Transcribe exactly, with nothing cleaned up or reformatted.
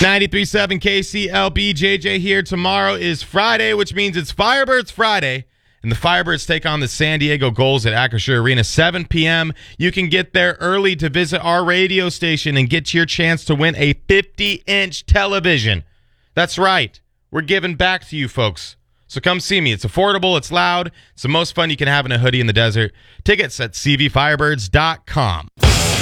ninety-three point seven K C L B, J J here. Tomorrow is Friday, which means it's Firebirds Friday. And the Firebirds take on the San Diego Gulls at Acrisure Arena, seven p.m. You can get there early to visit our radio station and get your chance to win a fifty-inch television. That's right. We're giving back to you folks. So come see me. It's affordable. It's loud. It's the most fun you can have in a hoodie in the desert. Tickets at c v firebirds dot com.